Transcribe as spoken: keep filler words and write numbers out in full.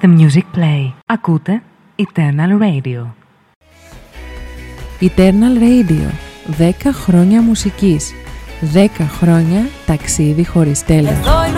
the music play. Ακούτε Eternal Radio. Eternal Radio. δέκα χρόνια μουσικής. δέκα χρόνια ταξίδι χωρίς τέλος.